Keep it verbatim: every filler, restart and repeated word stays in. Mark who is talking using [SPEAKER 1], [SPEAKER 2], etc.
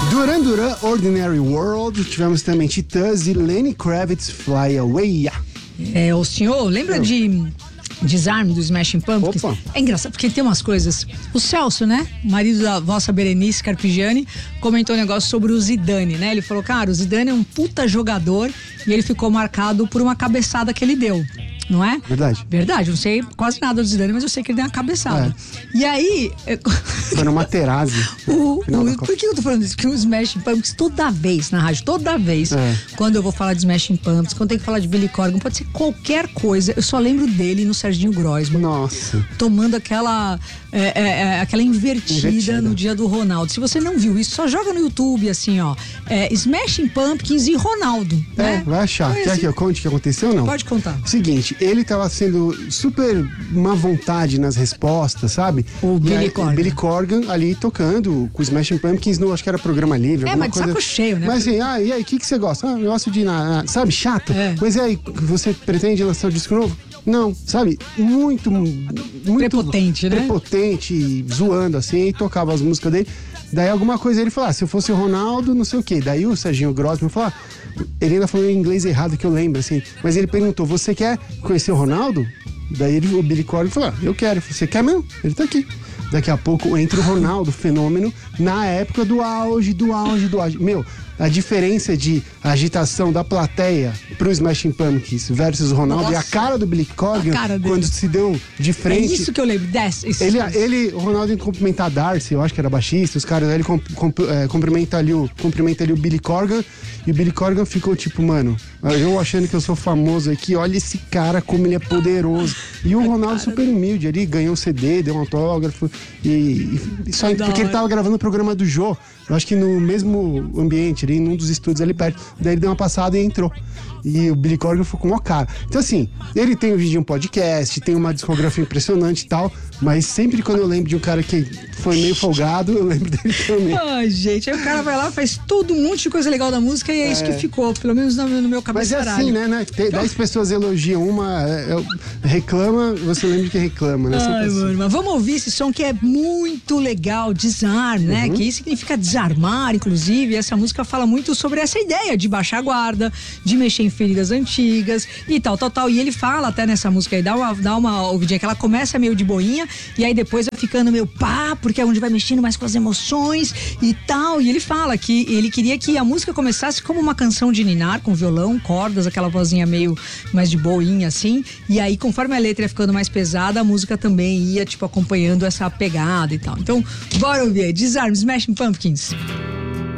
[SPEAKER 1] Duran Duran, Ordinary World. Tivemos também Titãs e Lenny Kravitz, Fly Away.
[SPEAKER 2] É, o senhor lembra Eu. de Disarm do Smashing Pumpkins?
[SPEAKER 1] Opa.
[SPEAKER 2] É engraçado porque tem umas coisas. O Celso, né, marido da vossa Berenice Carpigiani, comentou um negócio sobre o Zidane, né? Ele falou, cara, o Zidane é um puta jogador e ele ficou marcado por uma cabeçada que ele deu. Não é?
[SPEAKER 1] Verdade.
[SPEAKER 2] Verdade, não sei quase nada do Zidane, mas eu sei que ele deu uma cabeçada. É. E aí...
[SPEAKER 1] Foi numa terase.
[SPEAKER 2] o, o, por que eu tô falando isso? Porque o Smashing Pumpkins, toda vez na rádio, toda vez, é. quando eu vou falar de Smashing Pumpkins, quando tem que falar de Billy Corgan, pode ser qualquer coisa, eu só lembro dele no Serginho Groisman.
[SPEAKER 1] Nossa. Tomando
[SPEAKER 2] aquela, é, é, aquela invertida, invertida no dia do Ronaldo. Se você não viu isso, só joga no YouTube, assim, ó. É, Smashing Pumpkins e Ronaldo.
[SPEAKER 1] É,
[SPEAKER 2] né?
[SPEAKER 1] vai achar. Então, Quer assim, que eu conte o que aconteceu ou não?
[SPEAKER 2] Pode contar.
[SPEAKER 1] Seguinte, ele tava sendo super má vontade nas respostas, sabe?
[SPEAKER 2] O Billy
[SPEAKER 1] aí,
[SPEAKER 2] Corgan.
[SPEAKER 1] Billy Corgan ali tocando com o Smashing Pumpkins no, acho que era programa livre.
[SPEAKER 2] É, mas de
[SPEAKER 1] coisa...
[SPEAKER 2] saco cheio, né?
[SPEAKER 1] Mas assim, ah, e aí, o que, que você gosta? Ah, eu gosto de, na, na, sabe, chato.
[SPEAKER 2] É.
[SPEAKER 1] Mas e aí, você pretende lançar um disco novo? Não, sabe? Muito, muito...
[SPEAKER 2] Prepotente, né?
[SPEAKER 1] Prepotente, zoando assim, e tocava as músicas dele. Daí alguma coisa ele falou, ah, se eu fosse o Ronaldo, não sei o quê. Daí o Serginho Groisman falou, ah, ele ainda falou em inglês errado que eu lembro, assim. Mas ele perguntou, você quer conhecer o Ronaldo? Daí ele, o Billy Corgan falou, ah, eu quero. Você quer mesmo? Ele tá aqui. Daqui a pouco entra o Ronaldo, fenômeno, na época do auge, do auge, do auge. Meu, a diferença de agitação da plateia pro Smashing Pumpkins versus o Ronaldo. Nossa. E a cara do Billy Corgan quando se deu de frente.
[SPEAKER 2] É isso que eu lembro, desce. Isso,
[SPEAKER 1] ele,
[SPEAKER 2] isso.
[SPEAKER 1] ele, o Ronaldo em cumprimentar a Darcy, eu acho que era baixista, os caras, ele com, com, é, cumprimenta, ali o, cumprimenta ali o Billy Corgan, e o Billy Corgan ficou tipo, mano, eu achando que eu sou famoso aqui, olha esse cara como ele é poderoso. E o Ronaldo super humilde ali, ganhou um C D, deu um autógrafo, e, e, e só porque ele tava gravando o programa do Jô, eu acho que no mesmo ambiente, ali, num dos estúdios ali perto. Daí ele deu uma passada e entrou. E o Billy Corgan ficou com uma cara. Então assim, ele tem um vídeo de um podcast, tem uma discografia impressionante e tal, mas sempre quando eu lembro de um cara que foi meio folgado, eu lembro dele também.
[SPEAKER 2] Ai, gente, aí o cara vai lá, faz todo um monte de coisa legal da música e é, é. isso que ficou, pelo menos no, no meu cabeçalho.
[SPEAKER 1] Mas é assim, né? né? Tem, dez pessoas elogiam, uma é, reclama, você lembra de quem reclama, né?
[SPEAKER 2] Ai,
[SPEAKER 1] assim.
[SPEAKER 2] mano, mas vamos ouvir esse som que é muito legal, Disarm, né? Uhum. Que isso significa desarmar, inclusive. Essa música fala muito sobre essa ideia de baixar a guarda, de mexer em feridas antigas e tal, tal, tal. E ele fala até nessa música aí, dá uma, dá uma ouvidinha, que ela começa meio de boinha e aí depois vai ficando meio pá, porque é onde vai mexendo mais com as emoções e tal. E ele fala que ele queria que a música começasse como uma canção de ninar, com violão, cordas, aquela vozinha meio mais de boinha, assim. E aí, conforme a letra ia ficando mais pesada, a música também ia, tipo, acompanhando essa pegada e tal. Então, bora ouvir aí. Disarm, Smashing Pumpkins.